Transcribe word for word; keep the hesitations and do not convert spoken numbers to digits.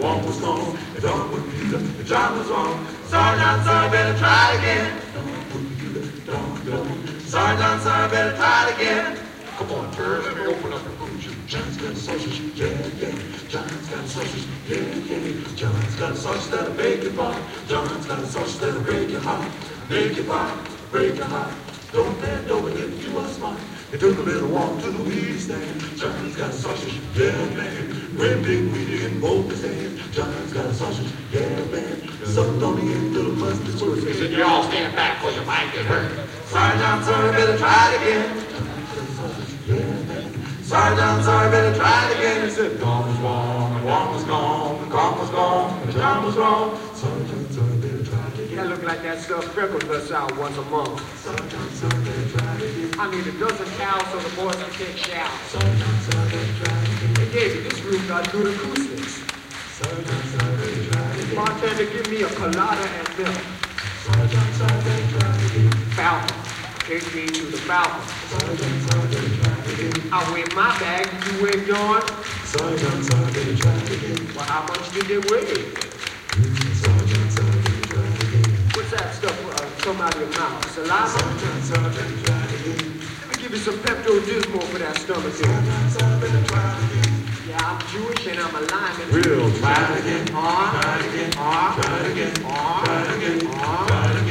one was gone, and John wouldn't do that, and John was wrong. Sorry, John, sorry, better try it again. Don wouldn't do that, Don, Don. Sorry, John, sorry, better try it again. Come on, girl, let me open up your booze. John's got a sausage, yeah, yeah. John's got a sausage, yeah, yeah. John's got a sausage that'll make you pop. John's got a sausage that'll break your heart. Make you pop, break your heart. Don't bend over if you are smart. He took a little walk to the weed stand. John's got a sausage, yeah, man. Great big weed in both his hands. John's got a sausage, yeah, man. Something on the end of the mustard squirt. He said, you all stand back or you might get hurt. Sorry, John, sorry, better try it again. Sorry, John, sorry, better try it again. He said, Don was wrong, and Juan was gone, and Con was gone, and John was wrong. Sorry, John, sorry, better try it again. That look like that stuff Freckles us out once a month. Sorry, John, sorry, better try it again. I need a dozen cows so the boys can take showers. Sorry, John, sorry, better try it again. Hey, David, this room got good acoustics. Sorry, John, sorry, better try it again. Bartender, give me a colada and milk. Sorry, John, sorry, better try it again. Falcon. Take me to the Falcon. Sorry, John, sorry, better try it again. I wave my bag, did you wave yours? Sorry, John, sorry, better try it again. Well, how much did they weigh? Sorry, John, sorry, better try it again. What's that stuff uh, come out of your mouth? Saliva? Sorry, John, sorry, better try it again. Let me give you some Pepto-Dismal for that stomach Sorry, ache. John, sorry, better try it again. Yeah, I'm Jewish and I'm a lineman. We'll try it again. Uh, Try it again. uh, Try it again. uh, Try it again. uh, Try it again.